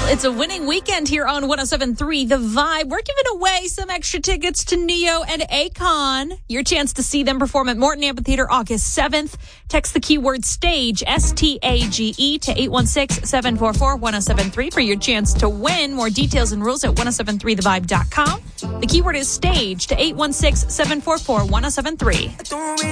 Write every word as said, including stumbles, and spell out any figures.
It's a winning weekend here on one oh seven three The Vibe. We're giving away some extra tickets to Neo and Akon. Your chance to see them perform at Morton Amphitheater August seventh. Text the keyword STAGE, S T A G E, to eight one six, seven four four, one oh seven three for your chance to win. More details and rules at ten seventy-three the vibe dot com. The keyword is STAGE to eight one six, seven four four, one oh seven three.